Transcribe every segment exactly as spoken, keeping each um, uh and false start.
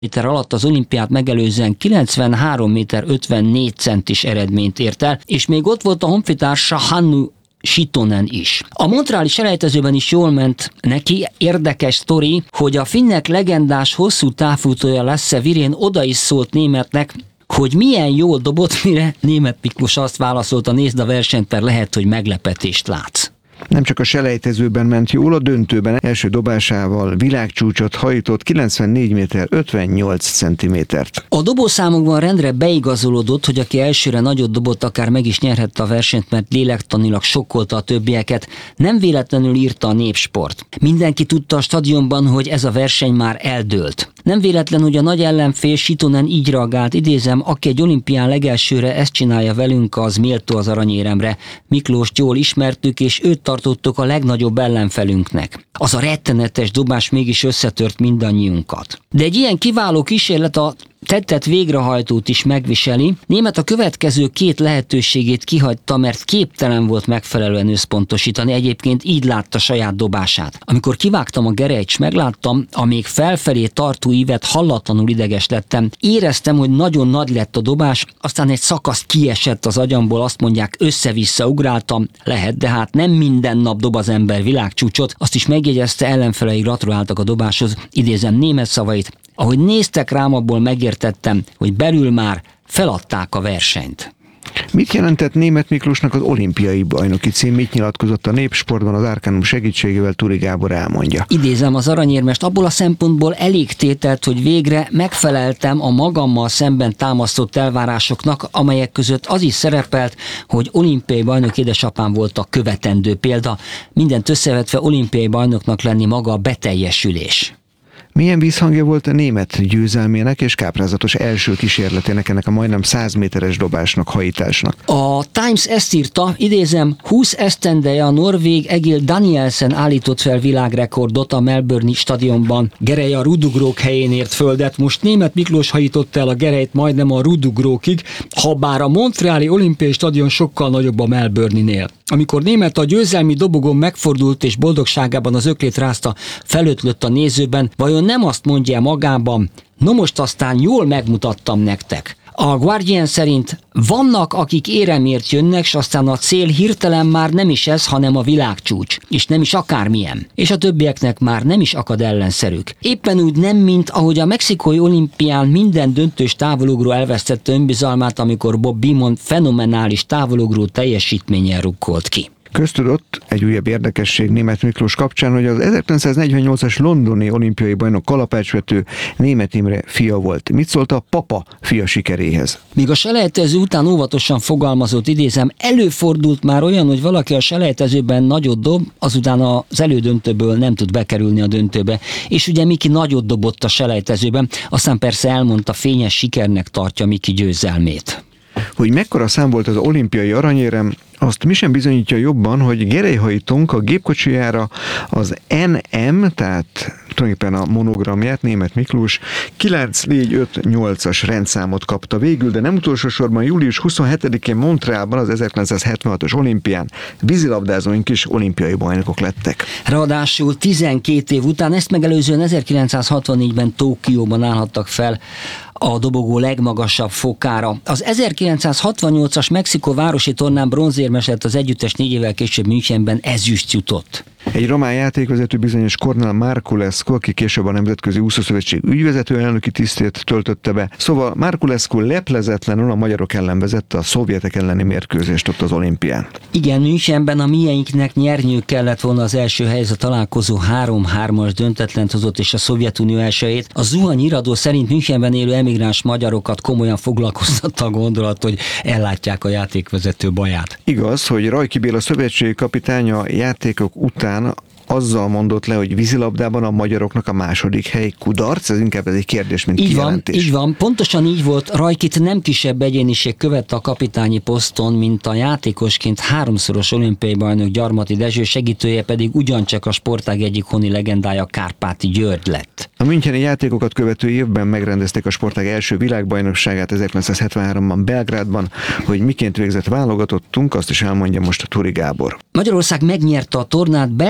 méter alatt az olimpiát megelőzően kilencvenhárom méter ötvennégy centis eredményt ért el, és még ott volt a honfitársa Hannu Sitonen is. A montreali selejtezőben is jól ment neki. Érdekes sztori, hogy a finnek legendás hosszú távfutója Lasse Virén oda is szólt Németnek, hogy milyen jól dobott, mire Németh Miklós azt válaszolta: nézd a versenyt, mert lehet, hogy meglepetést látsz. Nem csak a selejtezőben ment jól, a döntőben első dobásával világcsúcsot hajtott, kilencvennégy méter ötvennyolc centimétert. A dobószámokban rendre beigazolódott, hogy aki elsőre nagyot dobott, akár meg is nyerhette a versenyt, mert lélektanilag sokkolta a többieket. Nem véletlenül írta a Népsport. Mindenki tudta a stadionban, hogy ez a verseny már eldőlt. Nem véletlen, hogy a nagy ellenfél Sitonen így reagált, idézem: aki egy olimpián legelsőre ezt csinálja velünk, az méltó az aranyéremre. Miklóst jól ismertük, és őt tartottuk a legnagyobb ellenfelünknek. Az a rettenetes dobás mégis összetört mindannyiunkat. De egy ilyen kiváló kísérlet a tettet végrehajtót is megviseli. Németh a következő két lehetőségét kihagyta, mert képtelen volt megfelelően összpontosítani, egyébként így látta saját dobását. Amikor kivágtam a gerelyt, s megláttam a még felfelé tartó ívet, hallatlanul ideges lettem. Éreztem, hogy nagyon nagy lett a dobás, aztán egy szakasz kiesett az agyamból, azt mondják, össze-vissza ugráltam. Lehet, de hát nem minden nap dob az ember világcsúcsot. Azt is megjegyezte, ellenfelei gratuláltak a dobáshoz, idézem Németh szavait: ahogy néztek rám, abból megértettem, hogy belül már feladták a versenyt. Mit jelentett Németh Miklósnak az olimpiai bajnoki cím? Mit nyilatkozott a Népsportban? Az Arcanum segítségével Turi Gábor elmondja. Idézem az aranyérmest: abból a szempontból elég tételt, hogy végre megfeleltem a magammal szemben támasztott elvárásoknak, amelyek között az is szerepelt, hogy olimpiai bajnok édesapám volt a követendő példa. Mindent összevetve olimpiai bajnoknak lenni maga a beteljesülés. Milyen vízhangja volt a Németh győzelmének és káprázatos első kísérletének, ennek a majdnem száz méteres dobásnak, hajításnak? A Times ezt írta, idézem: húsz esztendeje a norvég Egil Danielsen állított fel világrekordot a Melbourne-i stadionban. Gerej a rúdugrók helyén ért földet, most Németh Miklós hajította el a gerejt majdnem a rúdugrókig, habár a montreali olimpiai stadion sokkal nagyobb a Melbourne-nél. Amikor Németh a győzelmi dobogón megfordult és boldogságában az öklét rázta, felötlött a nézőben, vajon nem azt mondja magában: no most aztán jól megmutattam nektek. A Guardian szerint vannak, akik éremért jönnek, s aztán a cél hirtelen már nem is ez, hanem a világcsúcs, és nem is akármilyen. És a többieknek már nem is akad ellenszerük. Éppen úgy nem, mint ahogy a mexikói olimpián minden döntős távolugró elvesztette önbizalmát, amikor Bob Beamon fenomenális távolugró teljesítménnyel rukkolt ki. Köztudott egy újabb érdekesség Németh Miklós kapcsán, hogy az ezerkilencszáznegyvennyolcas londoni olimpiai bajnok kalapácsvető Németh Imre fia volt. Mit szólt a papa fia sikeréhez? Míg a selejtező után óvatosan fogalmazott, idézem: előfordult már olyan, hogy valaki a selejtezőben nagyot dob, azután az elődöntőből nem tud bekerülni a döntőbe. És ugye Miki nagyot dobott a selejtezőben, aztán persze elmondta, fényes sikernek tartja Miki győzelmét. Hogy mekkora szám volt az olimpiai aranyérem, azt mi sem bizonyítja jobban, hogy gerelyhajtónk a gépkocsijára az en em, tehát tulajdonképpen a monogramját, Németh Miklós kilenc négy öt nyolcas rendszámot kapta végül, de nem utolsó sorban július huszonhetedikén Montrealban az ezerkilencszázhetvenhatos olimpián vízilabdázóink is olimpiai bajnokok lettek. Ráadásul tizenkét év után, ezt megelőzően ezerkilencszázhatvannégyben Tokióban állhattak fel a dobogó legmagasabb fokára. Az ezerkilencszázhatvannyolcas Mexikó városi tornán bronzérmes lett az együttes, négy évvel később Münchenben ezüst jutott. Egy román játékvezető, bizonyos Cornel Marculescu, aki később a Nemzetközi Úszószövetség ügyvezető elnöki tisztét töltötte be. Szóval Marculescu leplezetlenül a magyarok ellen vezette a szovjetek elleni mérkőzést ott az olimpián. Igen, Münchenben a mieinknek nyerniük kellett volna az első helyzet találkozó három-hármas döntetlent hozott, és a Szovjetunió elsőjét. A zuhanyiradó szerint Münchenben élő emigráns magyarokat komolyan foglalkoztatta a gondolat, hogy ellátják a játékvezető baját. Igaz, hogy Rajki Béla szövetségi kapitány a játékok után azzal mondott le, hogy vízilabdában a magyaroknak a második hely kudarc, ez inkább ez egy kérdés, mint így kijelentés. Van, így van, pontosan így volt. Rajkit nem kisebb egyéniség követte a kapitányi poszton, mint a játékosként háromszoros olimpiai bajnok Gyarmati Dezső, segítője pedig ugyancsak a sportág egyik honi legendája, Kárpáti György lett. A müncheni játékokat követő évben megrendezték a sportág első világbajnokságát ezerkilencszázhetvenháromban Belgrádban, hogy miként végzett válogatottunk, azt is elmondja most a Turi Gábor. Magyarország megnyerte a tornát, Belgrádban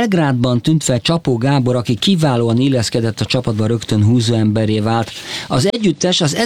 úton tűnt fel Csapó Gábor, aki kiválóan illeszkedett a csapatba, rögtön húzóemberré vált. Az együttes az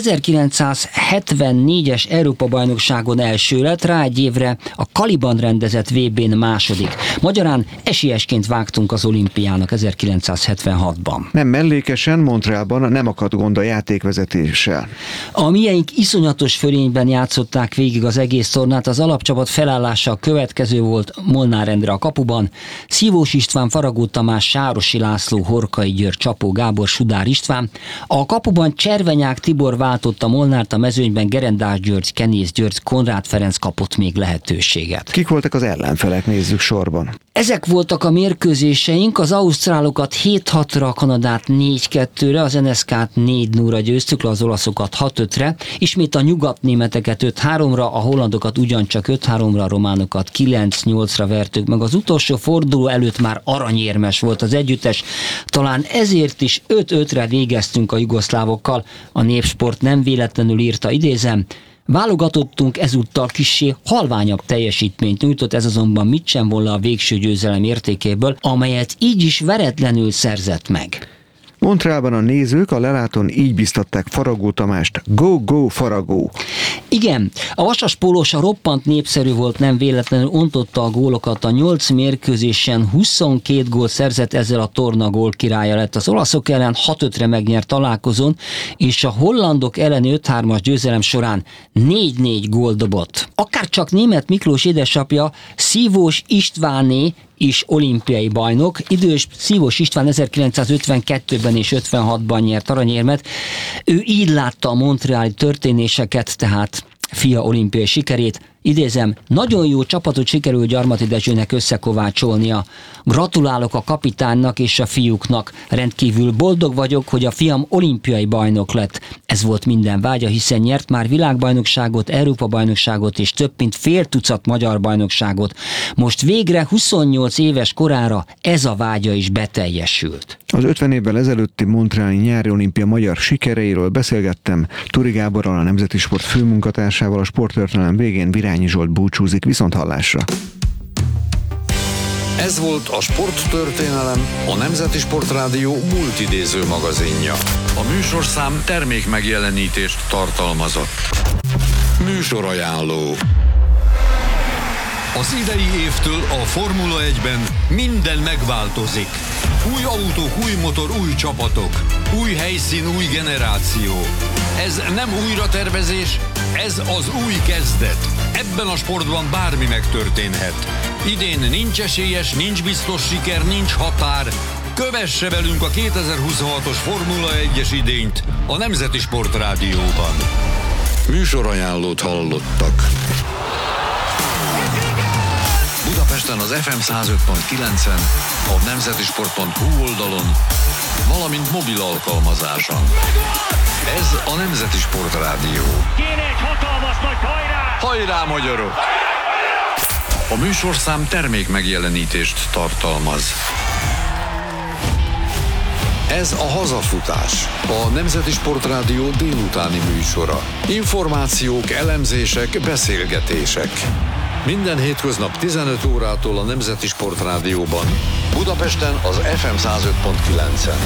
ezerkilencszázhetvennégyes Európa-bajnokságon első lett, rá egy évre a Kaliban rendezett vé bén második. Magyarán esélyesként vágtunk az olimpiának ezerkilencszázhetvenhatban. Nem mellékesen, Montrealban nem akadt gond a játékvezetéssel. A mieink iszonyatos fölényben játszották végig az egész tornát, az alapcsapat felállása a következő volt: Molnár Endre a kapuban, Szívós István, Faragó Tamás, Sárosi László, Horkai György, Csapó Gábor, Sudár István. A kapuban Cservenyák Tibor váltotta Molnárt, a mezőnyben Gerendás György, Kenész György, Konrád Ferenc kapott még lehetőséget. Kik voltak az ellenfelek, nézzük sorban. Ezek voltak a mérkőzéseink, az ausztrálokat hét hatra, a Kanadát négy kettőre, az en es ká-t négy nullra győztük le, az olaszokat hat ötre, ismét a nyugatnémeteket öt háromra, a hollandokat ugyancsak öt háromra, a románokat kilenc nyolcra vertük meg. Az utolsó forduló előtt már aranyérmes volt az együttes, talán ezért is öt ötre végeztünk a jugoszlávokkal. A Népsport nem véletlenül írta, idézem: válogatottunk ezúttal kissé halványabb teljesítményt nyújtott, ez azonban mit sem von le a végső győzelem értékéből, amelyet így is veretlenül szerzett meg. Montrealban a nézők a lelátón így biztatták Faragó Tamást: Go, go, Faragó! Igen, a vasas pólósa roppant népszerű volt, nem véletlenül ontotta a gólokat. A nyolc mérkőzésen huszonkét gólt szerzett, ezzel a torna gól királya lett. Az olaszok ellen hat ötre megnyert találkozón, és a hollandok elleni öt hármas győzelem során négy négy gól dobott. Akárcsak Németh Miklós édesapja, Szívós Istváné is olimpiai bajnok. Idős Szívós István ezerkilencszázötvenkettőben és ötvenhatban nyert aranyérmet. Ő így látta a montreali történéseket, tehát fia olimpiai sikerét. Idézem: nagyon jó csapatot sikerült Gyarmati Dezsőnek összekovácsolnia. Gratulálok a kapitánynak és a fiúknak. Rendkívül boldog vagyok, hogy a fiam olimpiai bajnok lett. Ez volt minden vágya, hiszen nyert már világbajnokságot, Európa-bajnokságot és több mint fél tucat magyar bajnokságot. Most végre huszonnyolc éves korára ez a vágya is beteljesült. Az ötven évvel ezelőtti montreali nyári olimpia magyar sikereiről beszélgettem Turi Gáborral, a Nemzeti Sport főmunkatársával. A sporttörténelem végén Virányi Zsolt búcsúzik, viszonthallásra. Ez volt a Sporttörténelem, a Nemzeti Sportrádió multidéző magazinja. A műsorszám termék megjelenítést tartalmazott. Műsorajánló. Az idei évtől a Formula egyben minden megváltozik. Új autók, új motor, új csapatok. Új helyszín, új generáció. Ez nem újratervezés, ez az új kezdet. Ebben a sportban bármi megtörténhet. Idén nincs esélyes, nincs biztos siker, nincs határ. Kövesse velünk a kétezer-huszonhatos Formula egyes idényt a Nemzeti Sportrádióban. Műsorajánlót hallottak. Budapesten az ef em száz öt pont kilencen, a nemzetisport pont hu oldalon, valamint mobil alkalmazáson. Ez a Nemzeti Sportrádió. Kéne egy hatalmas nagy hajrá! Hajrá, magyarok! A műsorszám termék megjelenítést tartalmaz. Ez a Hazafutás, a Nemzeti Sportrádió délutáni műsora. Információk, elemzések, beszélgetések. Minden hétköznap tizenöt órától a Nemzeti Sportrádióban, Budapesten az ef em száz öt pont kilencen.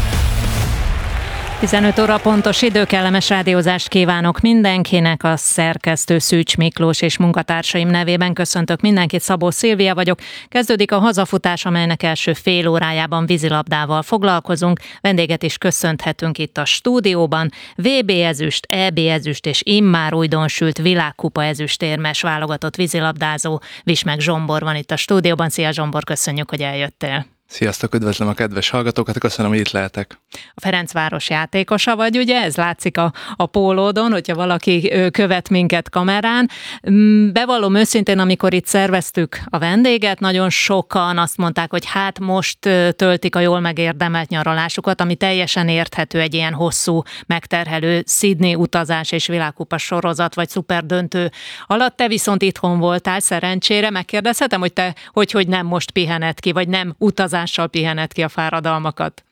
tizenöt óra pontos idő, kellemes rádiózást kívánok mindenkinek, a szerkesztő Szűcs Miklós és munkatársaim nevében köszöntök mindenkit, Szabó Szilvia vagyok. Kezdődik a Hazafutás, amelynek első fél órájában vízilabdával foglalkozunk. Vendéget is köszönthetünk itt a stúdióban. vé bé ezüst, é bé ezüst és immár újdonsült világkupa ezüstérmes válogatott vízilabdázó Vismek Zsombor van itt a stúdióban. Szia Zsombor, köszönjük, hogy eljöttél. Sziasztok, üdvözlöm a kedves hallgatókat, köszönöm, hogy itt lehetek. A Ferencváros játékosa vagy, ugye? Ez látszik a, a pólódon, hogyha valaki követ minket kamerán. Bevallom őszintén, amikor itt szerveztük a vendéget, nagyon sokan azt mondták, hogy hát most töltik a jól megérdemelt nyaralásukat, ami teljesen érthető egy ilyen hosszú, megterhelő Sydney utazás és világkupa sorozat vagy szuperdöntő alatt. Te viszont itthon voltál szerencsére. Megkérdezhetem, hogy te hogy, hogy nem most pihened ki, vagy nem utazással pihened ki a fáradalmakat?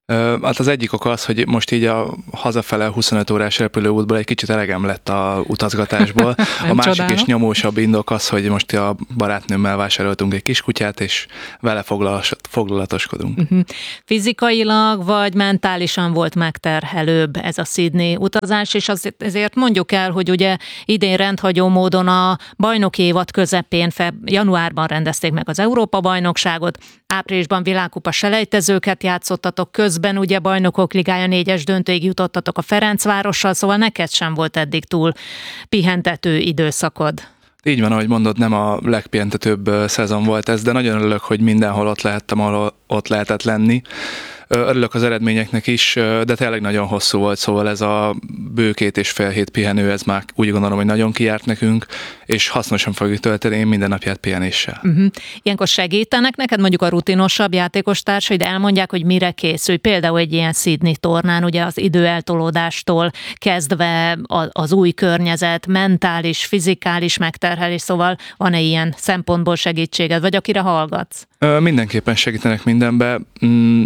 Hát az egyik ok az, hogy most így a hazafele huszonöt órás repülőútból egy kicsit elegem lett a utazgatásból. A másik csodálom. És nyomósabb indok az, hogy most a barátnőmmel vásároltunk egy kiskutyát, és vele foglalatoskodunk. Uh-huh. Fizikailag vagy mentálisan volt megterhelőbb ez a Sydney utazás, és azért, ezért mondjuk el, hogy ugye idén rendhagyó módon a bajnoki évad közepén, feb- januárban rendezték meg az Európa-bajnokságot, áprilisban világkupa selejtezőket játszottatok, közben ugye Bajnokok Ligája négyes döntőig jutottatok a Ferencvárossal, szóval neked sem volt eddig túl pihentető időszakod. Így van, ahogy mondod, nem a legpihentetőbb szezon volt ez, de nagyon örülök, hogy mindenhol ott lehettem, ahol ott lehetett lenni. Örülök az eredményeknek is, de tényleg nagyon hosszú volt, szóval ez a bő két és fél hét pihenő, ez már úgy gondolom, hogy nagyon kijárt nekünk, és hasznosan fogjuk tölteni én minden napját pihenéssel. Uh-huh. Ilyenkor segítenek neked mondjuk a rutinosabb játékos társaid, elmondják, hogy mire készülj, például egy ilyen Sydney tornán, ugye az időeltolódástól kezdve az új környezet, mentális, fizikális megterhelés, szóval van-e ilyen szempontból segítséged, vagy akire hallgatsz? Ö, mindenképpen segítenek mindenbe. Mm.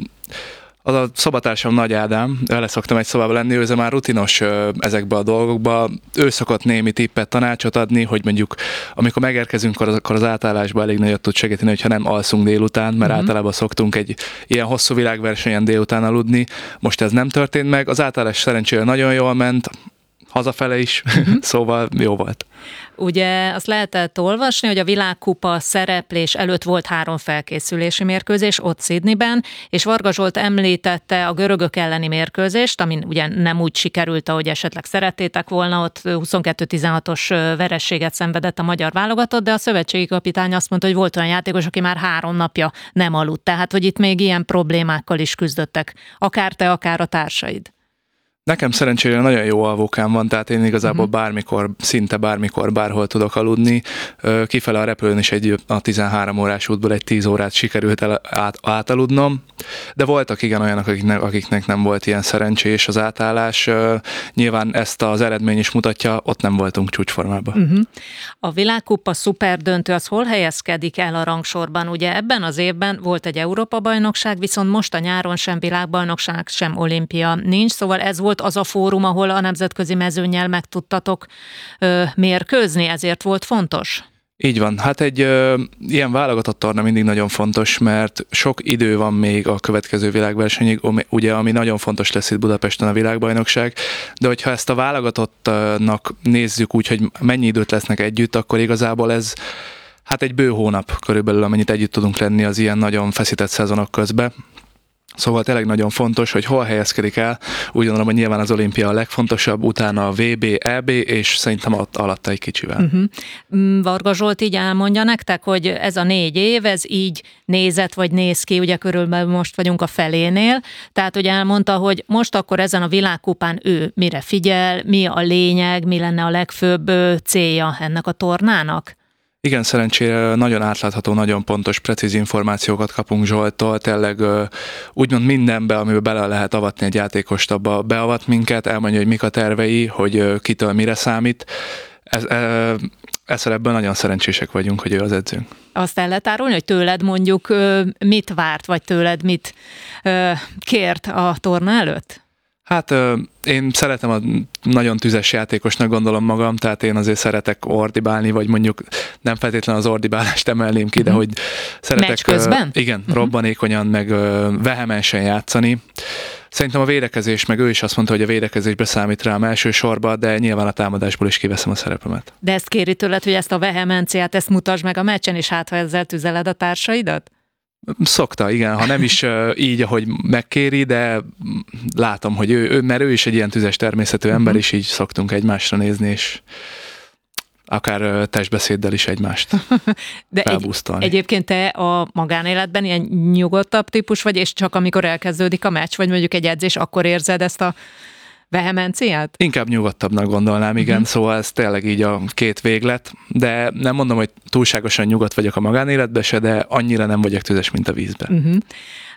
Az a szobatársam Nagy Ádám, vele szoktam egy szobában lenni, ő már rutinos ezekbe a dolgokba. Ő szokott némi tippet, tanácsot adni, hogy mondjuk amikor megérkezünk, akkor az átállásban elég nagyot tud segíteni, hogyha nem alszunk délután, mert uh-huh. általában szoktunk egy ilyen hosszú világversenyen délután aludni. Most ez nem történt meg. Az átállás szerencsére nagyon jól ment, hazafele is, uh-huh. szóval jó volt. Ugye azt lehetett olvasni, hogy a világkupa szereplés előtt volt három felkészülési mérkőzés ott Sydneyben, és Varga Zsolt említette a görögök elleni mérkőzést, amin ugye nem úgy sikerült, ahogy esetleg szerettétek volna, ott huszonkettő tizenhatos vereséget szenvedett a magyar válogatott, de a szövetségi kapitány azt mondta, hogy volt olyan játékos, aki már három napja nem aludt, tehát hogy itt még ilyen problémákkal is küzdöttek, akár te, akár a társaid. Nekem szerencsére nagyon jó alvókám van, tehát én igazából bármikor, szinte bármikor, bárhol tudok aludni. Kifele a repülőn is egy a tizenhárom órás útból egy tíz órát sikerült el, át, átaludnom, de voltak igen olyanok, akiknek, akiknek nem volt ilyen szerencsés az átállás. Nyilván ezt az eredmény is mutatja, ott nem voltunk csúcsformában. Uh-huh. A világkupa szuperdöntő az hol helyezkedik el a rangsorban? Ugye ebben az évben volt egy Európa-bajnokság, viszont most a nyáron sem világbajnokság, sem olimpia nincs, szóval ez volt az a fórum, ahol a nemzetközi mezőnnyel meg tudtatok ö, mérkőzni, ezért volt fontos? Így van. Hát egy ö, ilyen válogatott torna mindig nagyon fontos, mert sok idő van még a következő világversenyig, ugye, ami nagyon fontos lesz itt Budapesten a világbajnokság, de hogyha ezt a válogatottnak nézzük úgy, hogy mennyi időt lesznek együtt, akkor igazából ez hát egy bő hónap körülbelül, amennyit együtt tudunk lenni az ilyen nagyon feszített szezonok közben. Szóval tényleg nagyon fontos, hogy hol helyezkedik el. Úgy gondolom, hogy nyilván az olimpia a legfontosabb, utána a vé bé, é bé, és szerintem ott alatta egy kicsivel. Uh-huh. Varga Zsolt így elmondja nektek, hogy ez a négy év, ez így nézett, vagy néz ki, ugye körülbelül most vagyunk a felénél, tehát hogy elmondta, hogy most akkor ezen a világkupán ő mire figyel, mi a lényeg, mi lenne a legfőbb célja ennek a tornának? Igen, szerencsére nagyon átlátható, nagyon pontos, precíz információkat kapunk Zsolttól, tényleg úgymond mindenbe, amiben bele lehet avatni egy játékost, abba beavat minket, elmondja, hogy mik a tervei, hogy kitől mire számít. Ez, ezzel ebben nagyon szerencsések vagyunk, hogy ő az edzőnk. Azt el lehet árulni, hogy tőled mondjuk mit várt, vagy tőled mit kért a torna előtt? Hát én szeretem a nagyon tüzes játékosnak gondolom magam, tehát én azért szeretek ordibálni, vagy mondjuk nem feltétlenül az ordibálást emelném ki, de hogy szeretek... Meccs közben? Igen, uh-huh. robbanékonyan, meg vehemensen játszani. Szerintem a védekezés, meg ő is azt mondta, hogy a védekezésbe számít rám elsősorban, de nyilván a támadásból is kiveszem a szerepemet. De ezt kéri tőled, hogy ezt a vehemenciát, ezt mutasd meg a meccsen, és hát ha ezzel tüzeled a társaidat? Szokta, igen, ha nem is uh, így, ahogy megkéri, de látom, hogy ő, ő, mert ő is egy ilyen tüzes természetű uh-huh. ember, és így szoktunk egymásra nézni, és akár uh, testbeszéddel is egymást de egy, egyébként te a magánéletben ilyen nyugodtabb típus vagy, és csak amikor elkezdődik a meccs, vagy mondjuk egy edzés, akkor érzed ezt a vehemenciát? Inkább nyugodtabbnak gondolnám, igen, uh-huh. szóval ez tényleg így a két véglet, de nem mondom, hogy túlságosan nyugodt vagyok a magánéletben se, de annyira nem vagyok tüzes, mint a vízben. Uh-huh.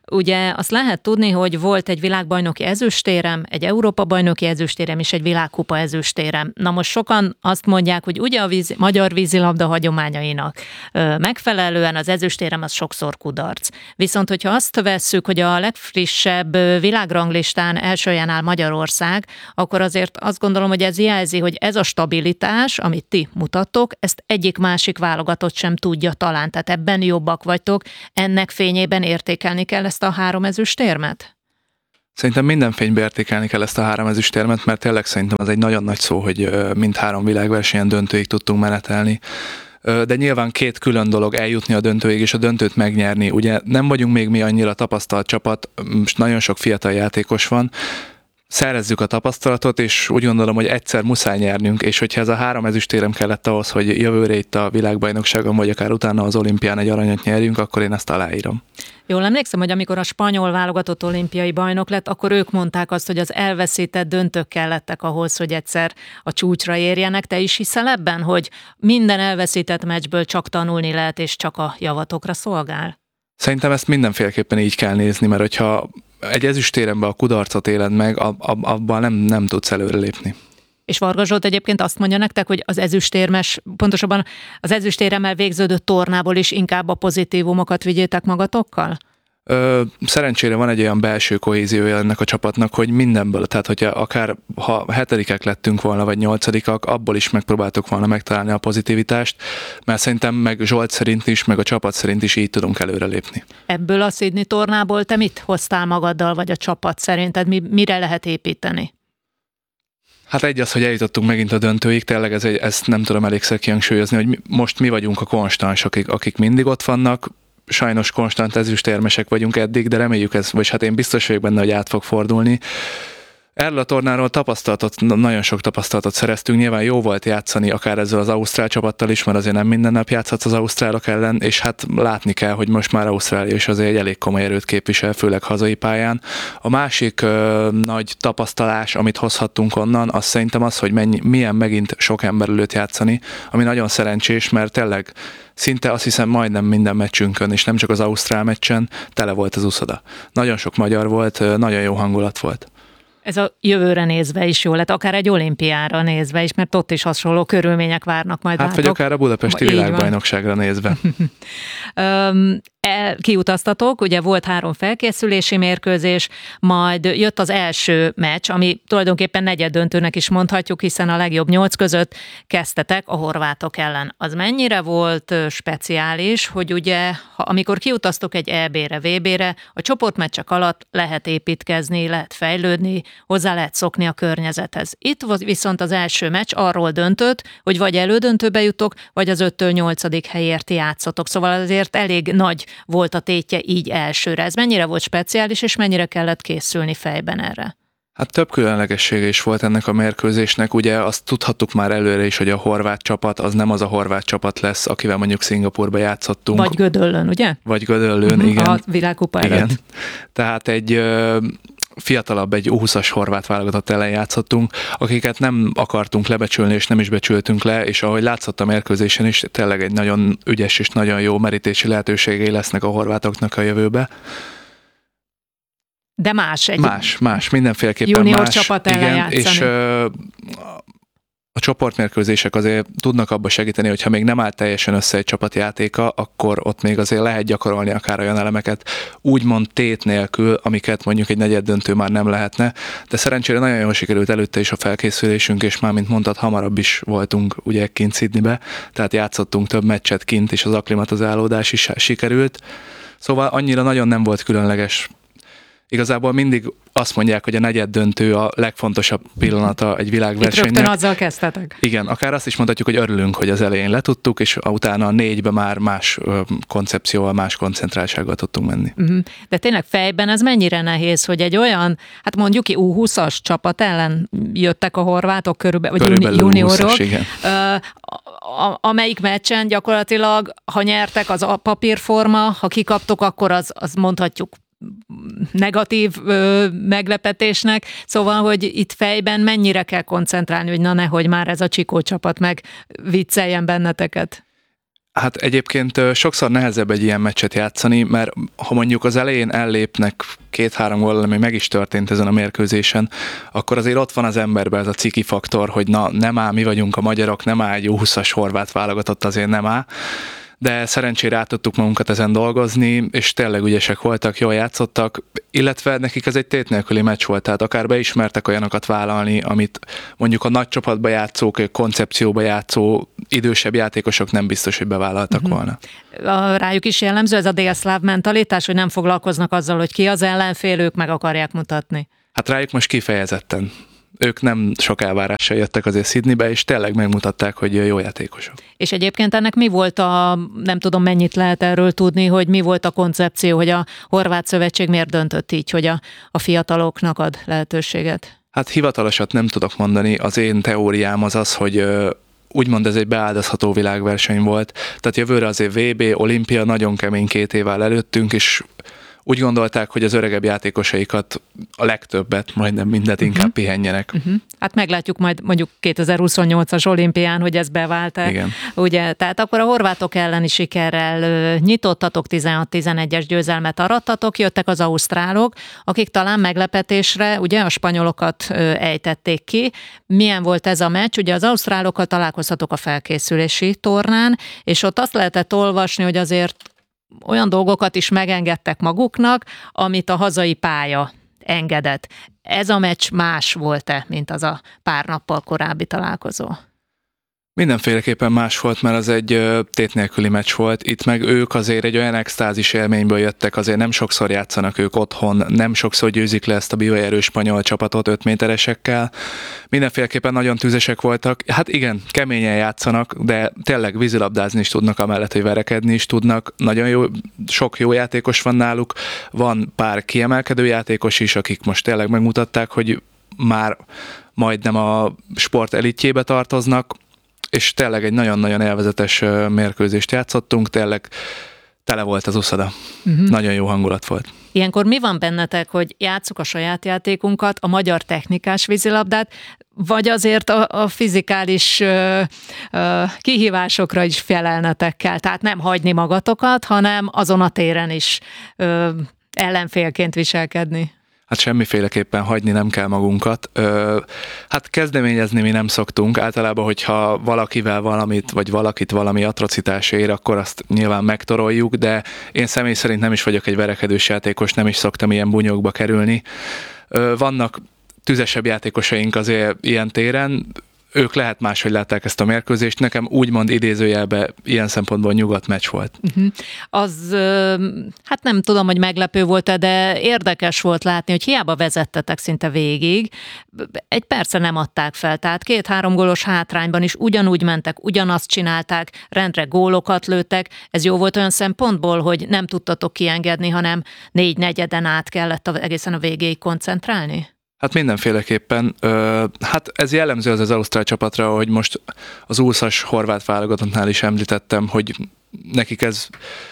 Ugye azt lehet tudni, hogy volt egy világbajnoki ezüstérem, egy Európa-bajnoki ezüstérem és egy világkupa ezüstérem. Na most sokan azt mondják, hogy ugye a vízi, magyar vízilabda hagyományainak megfelelően az ezüstérem az sokszor kudarc. Viszont, hogyha azt vesszük, hogy a legfrissebb világranglistán első helyen áll Magyarország, akkor azért azt gondolom, hogy ez jelzi, hogy ez a stabilitás, amit ti mutattok, ezt egyik másik válogatott sem tudja talán. Tehát ebben jobbak vagytok, ennek fényében értékelni kell ezt a három ezüstérmet? Szerintem minden fényben értékelni kell ezt a három ezüstérmet, mert tényleg szerintem az egy nagyon nagy szó, hogy mindhárom világversenyen döntőig tudtunk menetelni. De nyilván két külön dolog eljutni a döntőig és a döntőt megnyerni. Ugye nem vagyunk még mi annyira tapasztalt csapat, most nagyon sok fiatal játékos van, szerezzük a tapasztalatot, és úgy gondolom, hogy egyszer muszáj nyernünk, és hogyha ez a három ezüstérem kellett ahhoz, hogy jövőre itt a világbajnokságon, vagy akár utána az olimpián egy aranyat nyerjünk, akkor én ezt aláírom. Jól emlékszem, hogy amikor a spanyol válogatott olimpiai bajnok lett, akkor ők mondták azt, hogy az elveszített döntők kellettek ahhoz, hogy egyszer a csúcsra érjenek. Te is hiszel ebben, hogy minden elveszített meccsből csak tanulni lehet, és csak a javatokra szolgál? Szerintem ezt mindenféleképpen így kell nézni, mert hogyha egy ezüstéremben a kudarcot éled meg, ab, ab, abban nem, nem tudsz előrelépni. És Varga Zsolt egyébként azt mondja nektek, hogy az ezüstérmes, pontosabban az ezüstéremmel végződő tornából is inkább a pozitívumokat vigyétek magatokkal? Ö, szerencsére van egy olyan belső kohéziója ennek a csapatnak, hogy mindenből, tehát hogyha akár ha hetedikek lettünk volna, vagy nyolcadikak, abból is megpróbáltuk volna megtalálni a pozitivitást, mert szerintem meg Zsolt szerint is, meg a csapat szerint is így tudunk előrelépni. Ebből a Sydney tornából te mit hoztál magaddal, vagy a csapat szerinted? Mi, mire lehet építeni? Hát egy az, hogy eljutottunk megint a döntőig, tényleg ez egy, ezt nem tudom elégszer kihangsúlyozni, hogy mi, most mi vagyunk a konstansok, akik, akik mindig ott vannak. Sajnos konstant ezüstérmesek vagyunk eddig, de reméljük ez, vagy hát én biztos vagyok benne, hogy át fog fordulni. Erről a tornáról tapasztalatot, nagyon sok tapasztalatot szereztünk, nyilván jó volt játszani akár ezzel az ausztrál csapattal is, mert azért nem minden nap játszhatsz az ausztrálok ellen, és hát látni kell, hogy most már Ausztrália is azért egy elég komoly erőt képvisel, főleg hazai pályán. A másik ö, nagy tapasztalás, amit hozhattunk onnan, az szerintem az, hogy mennyi, milyen megint sok ember előtt játszani, ami nagyon szerencsés, mert tényleg szinte azt hiszem majdnem minden meccsünkön, és nem csak az ausztrál meccsen, tele volt az uszoda. Nagyon sok magyar volt, nagyon jó hangulat volt. Ez a jövőre nézve is jó lett, akár egy olimpiára nézve is, mert ott is hasonló körülmények várnak majd hát rátok. Vagy akár a budapesti Így világbajnokságra nézve. um, el, kiutaztatok, ugye volt három felkészülési mérkőzés, majd jött az első meccs, ami tulajdonképpen negyeddöntőnek is mondhatjuk, hiszen a legjobb nyolc között kezdtetek a horvátok ellen. Az mennyire volt speciális, hogy ugye, ha, amikor kiutaztok egy é bé-re, vé bé-re, a csoportmeccsek alatt lehet építkezni, lehet fejlődni, hozzá lehet szokni a környezethez. Itt viszont az első meccs arról döntött, hogy vagy elődöntőbe jutok, vagy az öttől nyolcadik helyért játszotok. Szóval azért elég nagy volt a tétje így elsőre. Ez mennyire volt speciális, és mennyire kellett készülni fejben erre? Hát több különlegessége is volt ennek a mérkőzésnek. Ugye azt tudhattuk már előre is, hogy a horvát csapat az nem az a horvát csapat lesz, akivel mondjuk Szingapúrba játszottunk. Vagy Gödöllön, ugye? Vagy Gödöllön, igen. A világkupa előtt. Igen. Tehát egy ö, fiatalabb, egy u húszas horvát válogatott ellen játszottunk, akiket nem akartunk lebecsülni, és nem is becsültünk le, és ahogy látszott a mérkőzésen is, tényleg egy nagyon ügyes és nagyon jó merítési lehetőségei lesznek a horvátoknak a jövőbe. De más. Egy más, más, mindenféleképpen junior más. Csapat ellen igen, játszani. És ö, a csoportmérkőzések azért tudnak abba segíteni, hogyha még nem áll teljesen össze egy csapatjátéka, akkor ott még azért lehet gyakorolni akár olyan elemeket, úgymond tét nélkül, amiket mondjuk egy negyeddöntő már nem lehetne, de szerencsére nagyon jól sikerült előtte is a felkészülésünk, és már, mint mondtad, hamarabb is voltunk ugye kint Sydneybe, tehát játszottunk több meccset kint, és az akklimatizálódás is sikerült. Szóval annyira nagyon nem volt különleges. Igazából mindig azt mondják, hogy a negyeddöntő a legfontosabb pillanata egy világversenynek. Itt rögtön azzal kezdtetek. Igen, akár azt is mondhatjuk, hogy örülünk, hogy az elején letudtuk, és utána a négybe már más koncepcióval, más koncentráltsággal tudtunk menni. Uh-huh. De tényleg fejben ez mennyire nehéz, hogy egy olyan, hát mondjuk ki u húszas csapat ellen jöttek a horvátok körülbelül, vagy körülbelül juniorok, húszas, igen. amelyik meccsen gyakorlatilag, ha nyertek, az a papírforma, ha kikaptok, akkor az, az mondhatjuk negatív ö, meglepetésnek, szóval, hogy itt fejben mennyire kell koncentrálni, hogy na nehogy már ez a Csikó csapat meg vicceljen benneteket. Hát egyébként sokszor nehezebb egy ilyen meccset játszani, mert ha mondjuk az elején ellépnek két-három góllal, ami meg is történt ezen a mérkőzésen, akkor azért ott van az emberben ez a ciki faktor, hogy na nem áll, mi vagyunk a magyarok, nem áll, egy jó húszas horvát válogatott azért nem áll. De szerencsére át tudtuk magunkat ezen dolgozni, és tényleg ügyesek voltak, jól játszottak, illetve nekik ez egy tét nélküli meccs volt, tehát akár beismertek olyanokat vállalni, amit mondjuk a nagy csapatba játszók, koncepcióba játszó idősebb játékosok nem biztos, hogy bevállaltak uh-huh. volna. A, rájuk is jellemző ez a délszláv mentalitás, hogy nem foglalkoznak azzal, hogy ki az ellenfél, ők meg akarják mutatni? Hát rájuk most kifejezetten. Ők nem sok elvárással jöttek azért Sydneybe, és tényleg megmutatták, hogy jó játékosok. És egyébként ennek mi volt a, nem tudom mennyit lehet erről tudni, hogy mi volt a koncepció, hogy a Horvát Szövetség miért döntött így, hogy a, a fiataloknak ad lehetőséget? Hát hivatalosat nem tudok mondani, az én teóriám az az, hogy úgymond ez egy beáldozható világverseny volt. Tehát jövőre azért vé bé, olimpia, nagyon kemény két évvel előttünk, és úgy gondolták, hogy az öregebb játékosaikat, a legtöbbet, majdnem mindet inkább uh-huh. pihenjenek. Uh-huh. Hát meglátjuk majd mondjuk kétezer-huszonnyolcas olimpián, hogy ez bevált-e. Igen. Ugye, tehát akkor a horvátok elleni sikerrel nyitottatok, tizenhat tizenegyes győzelmet arattatok, jöttek az ausztrálok, akik talán meglepetésre ugye a spanyolokat ejtették ki. Milyen volt ez a meccs? Ugye az ausztrálokkal találkoztatok a felkészülési tornán, és ott azt lehetett olvasni, hogy azért olyan dolgokat is megengedtek maguknak, amit a hazai pálya engedett. Ez a meccs más volt-e, mint az a pár nappal korábbi találkozó? Mindenféleképpen más volt, mert az egy tét nélküli meccs volt. Itt meg ők azért egy olyan extázis élményből jöttek, azért nem sokszor játszanak ők otthon, nem sokszor győzik le ezt a bivajerő spanyol csapatot öt méteresekkel. Mindenféleképpen nagyon tüzesek voltak. Hát igen, keményen játszanak, de tényleg vízilabdázni is tudnak, amellett, hogy verekedni is tudnak. Nagyon jó, sok jó játékos van náluk. Van pár kiemelkedő játékos is, akik most tényleg megmutatták, hogy már majdnem a sport elitjébe tartoznak, és tényleg egy nagyon-nagyon élvezetes mérkőzést játszottunk, tényleg tele volt az uszoda. Uh-huh. Nagyon jó hangulat volt. Ilyenkor mi van bennetek, hogy játsszuk a saját játékunkat, a magyar technikás vízilabdát, vagy azért a, a fizikális ö, ö, kihívásokra is felelnetek kell? Tehát nem hagyni magatokat, hanem azon a téren is ö, ellenfélként viselkedni. Hát semmiféleképpen hagyni nem kell magunkat. Ö, hát kezdeményezni mi nem szoktunk. Általában, hogyha valakivel valamit, vagy valakit valami atrocitás ér, akkor azt nyilván megtoroljuk, de én személy szerint nem is vagyok egy verekedős játékos, nem is szoktam ilyen bunyókba kerülni. Ö, vannak tüzesebb játékosaink azért ilyen téren, ők lehet máshogy látták ezt a mérkőzést. Nekem úgymond idézőjelben ilyen szempontból nyugodt meccs volt. Uh-huh. Az, hát nem tudom, hogy meglepő volt-e, de érdekes volt látni, hogy hiába vezettetek szinte végig, egy perce nem adták fel. Tehát két-három gólos hátrányban is ugyanúgy mentek, ugyanazt csinálták, rendre gólokat lőttek. Ez jó volt olyan szempontból, hogy nem tudtatok kiengedni, hanem négy negyeden át kellett egészen a végéig koncentrálni? Hát mindenféleképpen. Hát ez jellemző az az ausztrál csapatra, hogy most az úszas horvát válogatottnál is említettem, hogy nekik ez,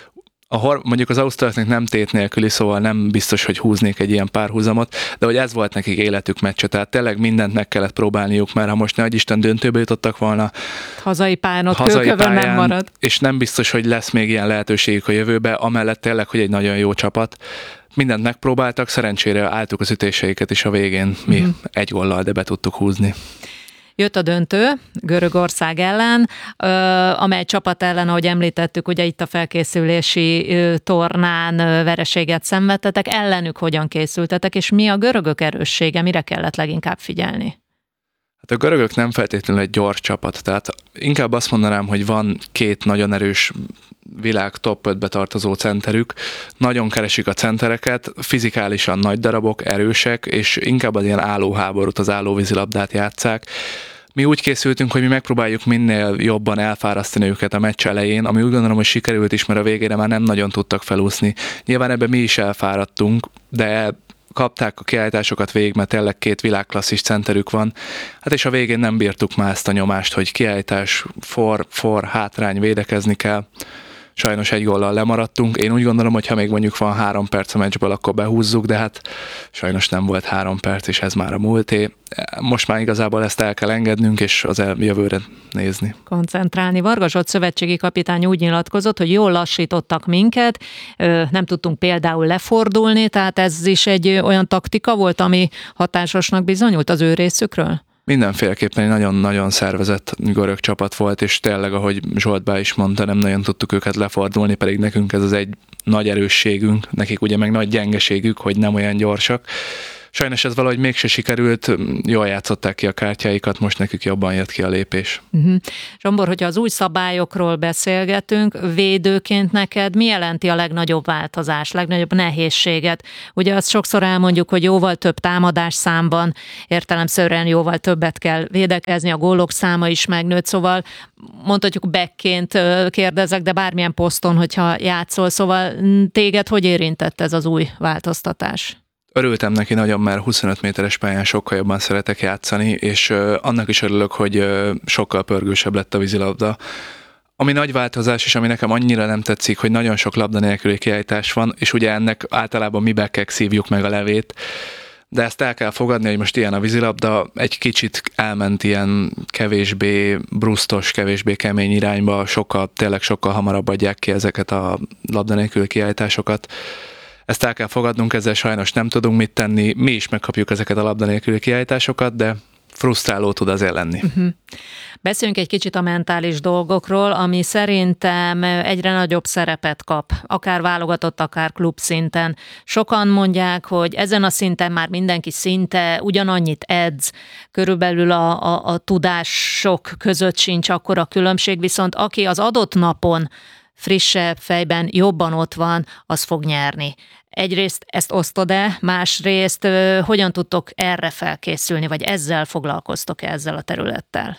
a hor, mondjuk az ausztráloknak nem tét nélküli, szóval nem biztos, hogy húznék egy ilyen párhuzamot, de hogy ez volt nekik életük meccse, tehát tényleg mindent meg kellett próbálniuk, mert ha most ne adj Isten döntőbe jutottak volna, hazai pályán ott hazai kőkövön pályán, nem marad. És nem biztos, hogy lesz még ilyen lehetőségük a jövőbe, amellett tényleg, hogy egy nagyon jó csapat. Mindent megpróbáltak, szerencsére álltuk az ütéseiket is a végén, mi mm. egy góllal, de be tudtuk húzni. Jött a döntő Görögország ellen, amely csapat ellen, ahogy említettük, ugye itt a felkészülési tornán vereséget szenvedtetek, ellenük hogyan készültetek, és mi a görögök erőssége, mire kellett leginkább figyelni? Hát a görögök nem feltétlenül egy gyors csapat, tehát inkább azt mondanám, hogy van két nagyon erős világ top ötbe tartozó centerük, nagyon keresik a centereket, fizikálisan nagy darabok, erősek, és inkább az ilyen állóháborút, az állóvízilabdát játsszák. Mi úgy készültünk, hogy mi megpróbáljuk minél jobban elfárasztani őket a meccs elején, ami úgy gondolom, hogy sikerült is, mert a végére már nem nagyon tudtak felúszni. Nyilván ebben mi is elfáradtunk, de kapták a kiállításokat végig, mert tényleg két világklasszis centerük van. Hát és a végén nem bírtuk már ezt a nyomást, hogy kiállítás, for, for, hátrány, védekezni kell. sajnos egy góllal lemaradtunk. Én úgy gondolom, hogy ha még mondjuk van három perc a meccsből, akkor behúzzuk, de hát sajnos nem volt három perc, és ez már a múlté. Most már igazából ezt el kell engednünk, és az jövőre nézni. Koncentrálni. Varga Zsolt szövetségi kapitány úgy nyilatkozott, hogy jól lassítottak minket, nem tudtunk például lefordulni, tehát ez is egy olyan taktika volt, ami hatásosnak bizonyult az ő részükről? Mindenféleképpen egy nagyon-nagyon szervezett görög csapat volt, és tényleg, ahogy Zsolt bá is mondta, nem nagyon tudtuk őket lefordulni, pedig nekünk ez az egy nagy erősségünk, nekik ugye meg nagy gyengeségük, hogy nem olyan gyorsak. Sajnos ez valahogy mégse sikerült, jól játszották ki a kártyáikat, most nekük jobban jött ki a lépés. Uh-huh. Zsombor, hogyha az új szabályokról beszélgetünk, védőként neked mi jelenti a legnagyobb változás, legnagyobb nehézséget? Ugye azt sokszor elmondjuk, hogy jóval több támadás számban, értelemszerűen jóval többet kell védekezni, a gólok száma is megnőtt, szóval mondhatjuk backként kérdezek, de bármilyen poszton, hogyha játszol, szóval téged hogy érintett ez az új változtatás? Örültem neki nagyon, mert huszonöt méteres pályán sokkal jobban szeretek játszani, és uh, annak is örülök, hogy uh, sokkal pörgősebb lett a vízilabda. Ami nagy változás, és ami nekem annyira nem tetszik, hogy nagyon sok labda nélküli kiállítás van, és ugye ennek általában mi backek szívjuk meg a levét, de ezt el kell fogadni, hogy most ilyen a vízilabda, egy kicsit elment ilyen kevésbé brusztos, kevésbé kemény irányba, sokkal, tényleg sokkal hamarabb adják ki ezeket a labda nélküli kiállításokat. Ezt el kell fogadnunk, ezzel sajnos nem tudunk mit tenni, mi is megkapjuk ezeket a labda nélküli kiállításokat, de frusztráló tud azért lenni. Uh-huh. Beszéljünk egy kicsit a mentális dolgokról, ami szerintem egyre nagyobb szerepet kap, akár válogatott, akár klub szinten. Sokan mondják, hogy ezen a szinten már mindenki szinte ugyanannyit edz, körülbelül a, a, a tudások között sincs akkora különbség, viszont aki az adott napon frissebb fejben jobban ott van, az fog nyerni. Egyrészt ezt osztod-e, másrészt hogyan tudtok erre felkészülni, vagy ezzel foglalkoztok ezzel a területtel?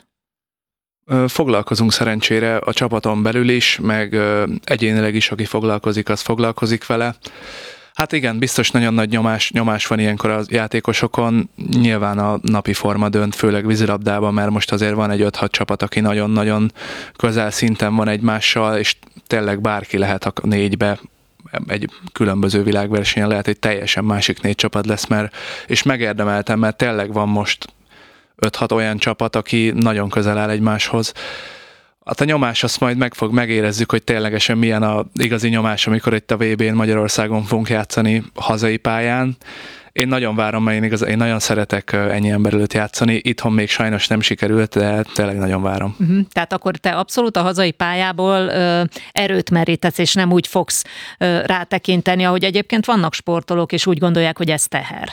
Foglalkozunk szerencsére a csapaton belül is, meg egyénileg is, aki foglalkozik, az foglalkozik vele. Hát igen, biztos nagyon nagy nyomás, nyomás van ilyenkor a játékosokon. Nyilván a napi forma dönt, főleg vízilabdában, mert most azért van egy öt-hat csapat, aki nagyon-nagyon közel szinten van egymással, és tényleg bárki lehet a négybe, egy különböző világversenyen lehet, egy teljesen másik négy csapat lesz, mert, és megérdemeltem, mert tényleg van most öt-hat olyan csapat, aki nagyon közel áll egymáshoz. Hát a nyomás azt majd meg fog, megérezzük, hogy ténylegesen milyen az igazi nyomás, amikor itt a vé bén Magyarországon fogunk játszani hazai pályán. Én nagyon várom, mert én, igaz, én nagyon szeretek ennyi ember előtt játszani. Itthon még sajnos nem sikerült, de tényleg nagyon várom. Uh-huh. Tehát akkor te abszolút a hazai pályából ö, erőt merítesz, és nem úgy fogsz ö, rátekinteni, ahogy egyébként vannak sportolók, és úgy gondolják, hogy ez teher.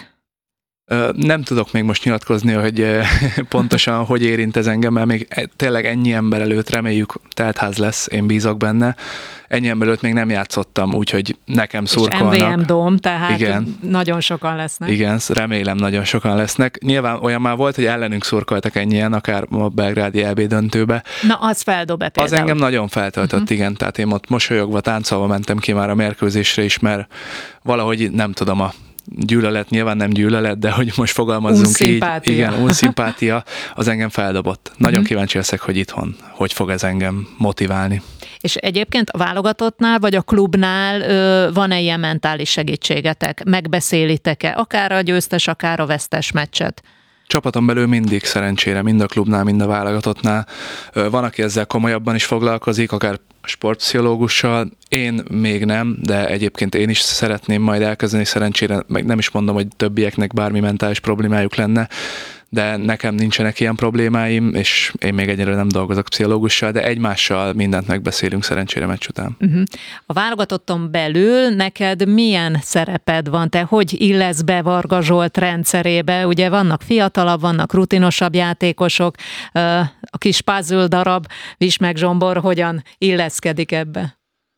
Nem tudok még most nyilatkozni, hogy pontosan hogy érint ez engem, mert még tényleg ennyi ember előtt reméljük teltház lesz, én bízok benne. Ennyi ember előtt még nem játszottam, úgyhogy nekem szurkolnak. És em vé em Dome, tehát igen, nagyon sokan lesznek. Igen, remélem nagyon sokan lesznek. Nyilván olyan már volt, hogy ellenünk szurkoltak ennyien, akár a belgrádi é bé döntőbe. Na, az feldob-e például? Az engem nagyon feltöltött, uh-huh. igen, tehát én ott mosolyogva, táncolva mentem ki már a mérkőzésre is, mert valahogy nem tudom, a gyűlölet, nyilván nem gyűlölet, de hogy most fogalmazzunk így, igen, unszimpátia, az engem feldobott. Nagyon uh-huh. kíváncsi leszek, hogy itthon hogy fog ez engem motiválni. És egyébként a válogatottnál, vagy a klubnál ö, van-e ilyen mentális segítségetek? Megbeszélitek-e akár a győztes, akár a vesztes meccset? Csapaton belül mindig szerencsére, mind a klubnál, mind a válogatottnál. Van, aki ezzel komolyabban is foglalkozik, akár sportpszichológussal. Én még nem, de egyébként én is szeretném majd elkezdeni, szerencsére, meg nem is mondom, hogy többieknek bármi mentális problémájuk lenne, de nekem nincsenek ilyen problémáim, és én még egyelőre nem dolgozok pszichológussal, de egymással mindent megbeszélünk szerencsére meccs után. Uh-huh. A válogatotton belül neked milyen szereped van? Te hogy illesz be Varga Zsolt rendszerébe? Ugye vannak fiatalabb, vannak rutinosabb játékosok, a kis puzzle darab, Vismek Zsombor hogyan illeszkedik ebbe?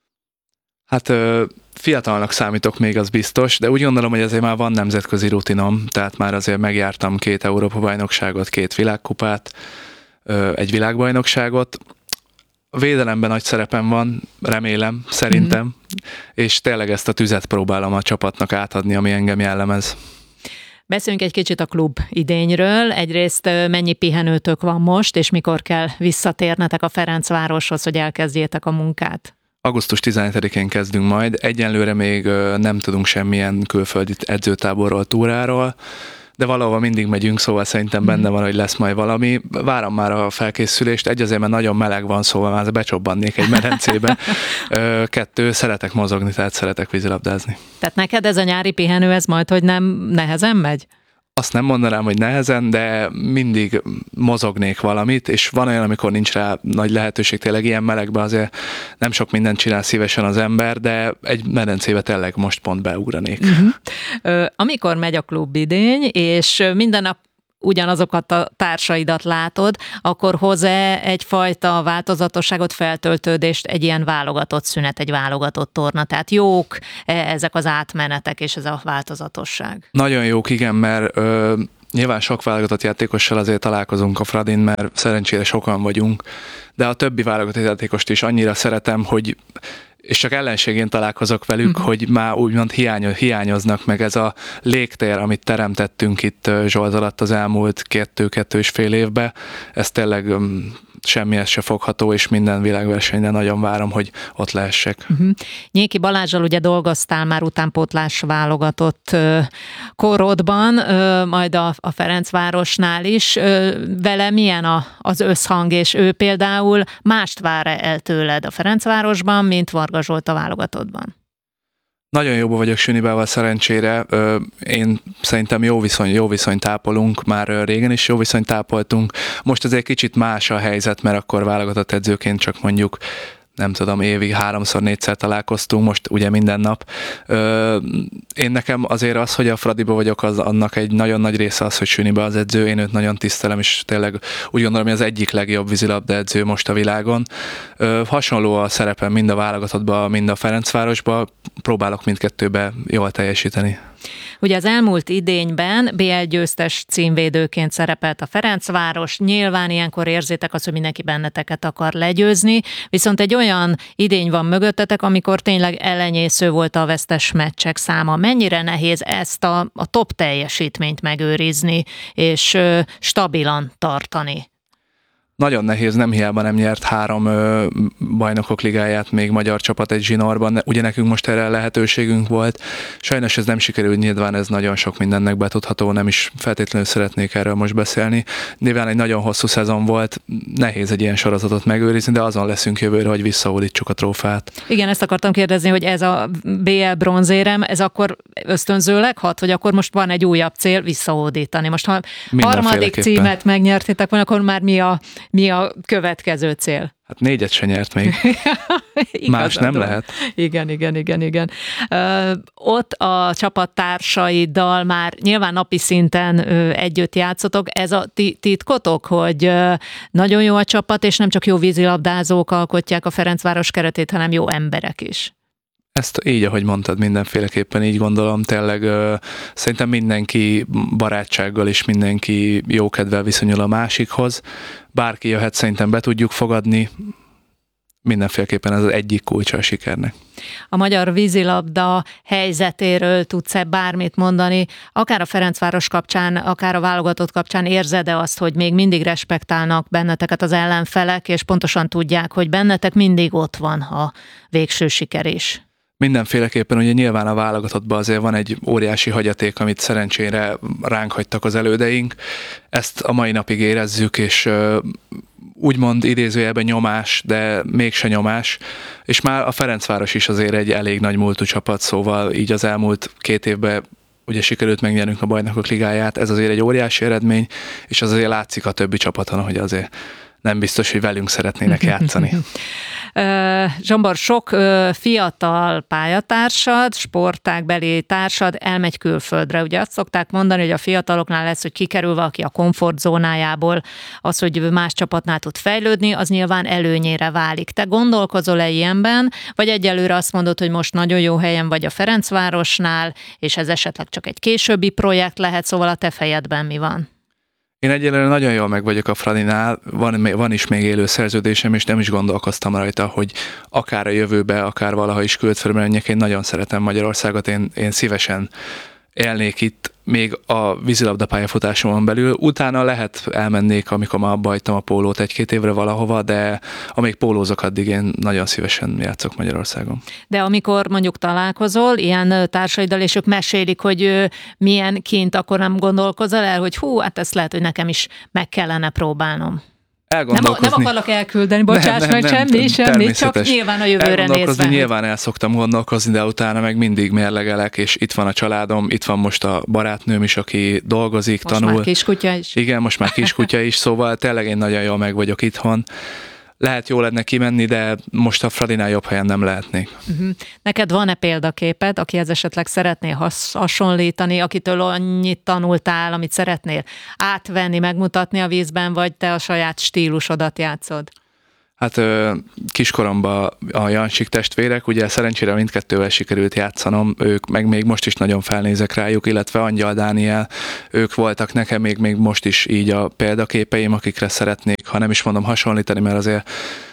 Hát fiatalnak számítok még, az biztos, de úgy gondolom, hogy azért már van nemzetközi rutinom, tehát már azért megjártam két Európa-bajnokságot, két világkupát, egy világbajnokságot. A védelemben nagy szerepem van, remélem, szerintem, mm. és tényleg ezt a tüzet próbálom a csapatnak átadni, ami engem jellemez. Beszéljünk egy kicsit a klub idényről. Egyrészt mennyi pihenőtök van most, és mikor kell visszatérnetek a Ferencvároshoz, hogy elkezdjétek a munkát? augusztus tizenhetedikén kezdünk majd. Egyenlőre még nem tudunk semmilyen külföldi edzőtáborról, túráról, de valahol mindig megyünk, szóval szerintem benne van, hogy lesz majd valami. Várom már a felkészülést, egy azért, mert nagyon meleg van, szóval már becsobbannék egy medencébe. Kettő, szeretek mozogni, tehát szeretek vízilabdázni. Tehát neked ez a nyári pihenő, ez majd, hogy nem nehezen megy? Azt nem mondanám, hogy nehezen, de mindig mozognék valamit, és van olyan, amikor nincs rá nagy lehetőség, tényleg ilyen melegben azért nem sok mindent csinál szívesen az ember, de egy medencébe tényleg most pont beugranék. Uh-huh. Amikor megy a klubidény, és minden nap ugyanazokat a társaidat látod, akkor hoz-e egyfajta változatosságot, feltöltődést egy ilyen válogatott szünet, egy válogatott torna? Tehát jók ezek az átmenetek és ez a változatosság? Nagyon jók, igen, mert ö, nyilván sok válogatott játékossal azért találkozunk a Fradin, mert szerencsére sokan vagyunk, de a többi válogatott játékost is annyira szeretem, hogy és csak ellenségén találkozok velük, uh-huh. hogy már úgymond hiányoz, hiányoznak meg ez a légtér, amit teremtettünk itt Zsolz alatt az elmúlt kettő-kettő és fél évben. Ez tényleg um, semmihez se fogható, és minden világversenyre nagyon várom, hogy ott lehessek. Uh-huh. Nyéki Balázsral ugye dolgoztál már utánpótlás válogatott uh, korodban, uh, majd a, a Ferencvárosnál is. Uh, vele milyen a, az összhang, és ő például mást vár el tőled a Ferencvárosban, mint Varga Zsolt a válogatottban? Nagyon jóba vagyok Sünibával szerencsére. Én szerintem jó viszony, jó viszonyt tápolunk, már régen is jó viszonyt tápoltunk. Most azért kicsit más a helyzet, mert akkor válogatott edzőként csak mondjuk nem tudom, évig háromszor, négyszer találkoztunk, most ugye minden nap. Ö, én nekem azért az, hogy a Fradiba vagyok, az annak egy nagyon nagy része az, hogy Sünibe az edző, én őt nagyon tisztelem, és tényleg úgy gondolom, hogy az egyik legjobb vízilabda edző most a világon. Ö, hasonló a szerepem mind a válogatottban, mind a Ferencvárosban, próbálok mindkettőbe jól teljesíteni. Ugye az elmúlt idényben bé el győztes címvédőként szerepelt a Ferencváros, nyilván ilyenkor érzitek azt, hogy mindenki benneteket akar legyőzni, viszont egy olyan idény van mögöttetek, amikor tényleg ellenyésző volt a vesztes meccsek száma. Mennyire nehéz ezt a, a top teljesítményt megőrizni, és ö, stabilan tartani? Nagyon nehéz, nem hiába nem nyert három ö, bajnokok ligáját még magyar csapat egy zsinórban. Ugye nekünk most erre lehetőségünk volt. Sajnos ez nem sikerült, nyilván ez nagyon sok mindennek betudható, nem is feltétlenül szeretnék erről most beszélni. Nyilván egy nagyon hosszú szezon volt, nehéz egy ilyen sorozatot megőrizni, de azon leszünk jövőre, hogy visszahódítsuk a trófát. Igen, ezt akartam kérdezni, hogy ez a bé el bronzérem, ez akkor ösztönzőleg hat, hogy akkor most van egy újabb cél visszahódítani. Most ha harmadik címet megnyertétek volna, akkor már mi a Mi a következő cél? Hát négyet se nyert még. Más nem lehet. Igen, igen, igen, igen. Ö, ott a csapattársaiddal már nyilván napi szinten ö, együtt játszotok. Ez a ti, titkotok, hogy ö, nagyon jó a csapat, és nem csak jó vízilabdázók alkotják a Ferencváros keretét, hanem jó emberek is. Ezt így, ahogy mondtad, mindenféleképpen így gondolom, tényleg ö, szerintem mindenki barátsággal és mindenki jókedvel viszonyul a másikhoz. Bárki jöhet, szerintem be tudjuk fogadni, mindenféleképpen ez az egyik kulcsa a sikernek. A magyar vízilabda helyzetéről tudsz-e bármit mondani? Akár a Ferencváros kapcsán, akár a válogatott kapcsán érzed-e azt, hogy még mindig respektálnak benneteket az ellenfelek, és pontosan tudják, hogy bennetek mindig ott van a végső siker is? Mindenféleképpen ugye nyilván a válogatottban azért van egy óriási hagyaték, amit szerencsére ránk hagytak az elődeink. Ezt a mai napig érezzük, és úgymond idézőjelben nyomás, de mégse nyomás. És már a Ferencváros is azért egy elég nagy múltú csapat, szóval így az elmúlt két évben ugye sikerült megnyernünk a Bajnokok Ligáját. Ez azért egy óriási eredmény, és az azért látszik a többi csapaton, hogy azért nem biztos, hogy velünk szeretnének játszani. Zsombor, sok fiatal pályatársad, sportágbeli társad elmegy külföldre. Ugye azt szokták mondani, hogy a fiataloknál lesz, hogy kikerül valaki a komfortzónájából, az, hogy más csapatnál tud fejlődni, az nyilván előnyére válik. Te gondolkozol-e ilyenben, vagy egyelőre azt mondod, hogy most nagyon jó helyen vagy a Ferencvárosnál, és ez esetleg csak egy későbbi projekt lehet, szóval a te fejedben mi van? Én egyelőre nagyon jól meg vagyok a Fradinál, van, van is még élő szerződésem, és nem is gondolkoztam rajta, hogy akár a jövőbe, akár valaha is külföldre menjek. Én nagyon szeretem Magyarországot, én, én szívesen élnék itt még a vízilabda pályafutásomon belül. Utána lehet elmennék, amikor már abba hagytam a pólót egy-két évre valahova, de amíg pólózok, addig én nagyon szívesen játszok Magyarországon. De amikor mondjuk találkozol ilyen társaiddal, és ők mesélik, hogy milyen kint, akkor nem gondolkozol el, hogy hú, hát ezt lehet, hogy nekem is meg kellene próbálnom. Nem, nem akarlak elküldeni, bocsáss nem, meg, nem, semmi, nem, semmi, csak nyilván a jövőre nézve. Nyilván el szoktam gondolkozni, de utána meg mindig mérlegelek, és itt van a családom, itt van most a barátnőm is, aki dolgozik, most tanul. Most már kiskutya is. Igen, most már kiskutya is, szóval tényleg én nagyon jól meg vagyok itthon. Lehet jó lenne kimenni, de most a Fradinál jobb helyen nem lehetnék. Uh-huh. Neked van-e példaképed, akihez esetleg szeretnél has- hasonlítani, akitől annyit tanultál, amit szeretnél átvenni, megmutatni a vízben, vagy te a saját stílusodat játszod? Hát kiskoromban a Jansik testvérek, ugye szerencsére mindkettővel sikerült játszanom, ők meg még most is nagyon felnézek rájuk, illetve Angyal Dániel, ők voltak nekem még, még most is így a példaképeim, akikre szeretnék, ha nem is mondom hasonlítani, mert azért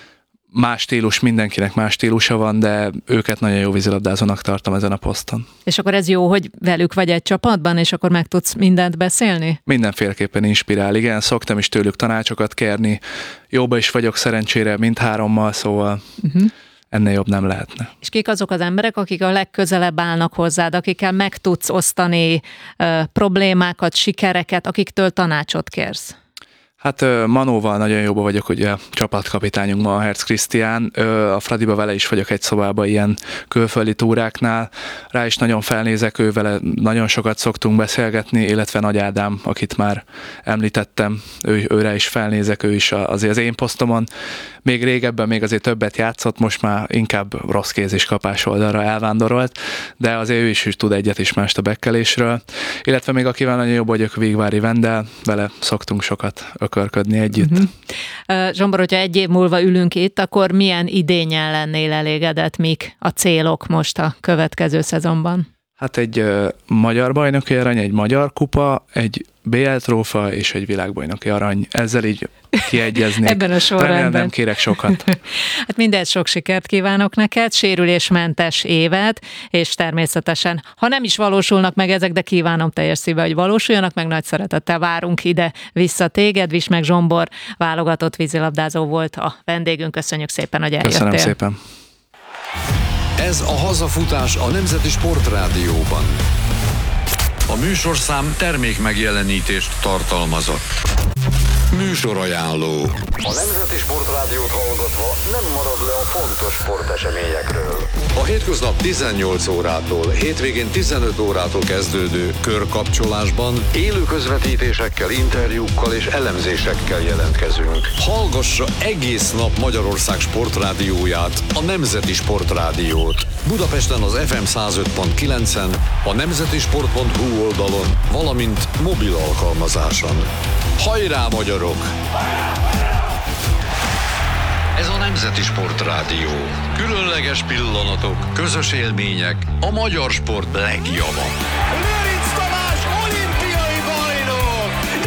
más stílus, mindenkinek más stílusa van, de őket nagyon jó vízilabdázónak tartom ezen a poszton. És akkor ez jó, hogy velük vagy egy csapatban, és akkor meg tudsz mindent beszélni? Mindenféleképpen inspirál, igen, szoktam is tőlük tanácsokat kérni, jóba is vagyok szerencsére mindhárommal, szóval uh-huh. ennél jobb nem lehetne. És kik azok az emberek, akik a legközelebb állnak hozzád, akikkel meg tudsz osztani uh, problémákat, sikereket, akiktől tanácsot kérsz? Hát Manóval nagyon jóban vagyok, ugye csapatkapitányunk ma a Herz Krisztián, a Fradiba vele is vagyok egy szobában ilyen külföldi túráknál, rá is nagyon felnézek, ő vele nagyon sokat szoktunk beszélgetni, illetve Nagy Ádám, akit már említettem, ő, őre is felnézek, ő is azért az én posztomon, még régebben még azért többet játszott, most már inkább rossz kéz és kapás oldalra elvándorolt, de azért ő is, is tud egyet is mást a bekkelésről, illetve még akivel nagyon jobb vagyok, Végvári Vendel, vele szoktunk sokat ökörködni együtt. Uh-huh. Zsombor, hogyha egy év múlva ülünk itt, akkor milyen idénnyel lennél elégedett, mik a célok most a következő szezonban? Hát egy uh, magyar bajnoki arany, egy magyar kupa, egy bé el trófa és egy világbajnoki arany. Ezzel így kiegyeznék. Ebben a sorrendben. Remélem nem kérek sokat. Hát mindent sok sikert kívánok neked, sérülésmentes évet, és természetesen, ha nem is valósulnak meg ezek, de kívánom teljes szívvel, hogy valósuljanak meg, nagy szeretettel várunk ide vissza téged. Vismeg Zsombor válogatott vízilabdázó volt a vendégünk. Köszönjük szépen, hogy eljöttél. Köszönöm szépen. Ez a Hazafutás a Nemzeti Sportrádióban. A műsorszám termék megjelenítést tartalmazott. Műsorajánló. A Nemzeti Sportrádiót hallgatva nem marad le a fontos sporteseményekről. A hétköznap tizennyolc órától, hétvégén tizenöt órától kezdődő körkapcsolásban élő közvetítésekkel, interjúkkal és elemzésekkel jelentkezünk. Hallgassa egész nap Magyarország sportrádióját, a Nemzeti Sportrádiót. Budapesten az ef em száz öt pont kilencen, a nemzetisport pont hu oldalon, valamint mobil alkalmazáson. Hajrá, magyarok! Ez a Nemzeti Sportrádió. Különleges pillanatok, közös élmények, a magyar sport legjava.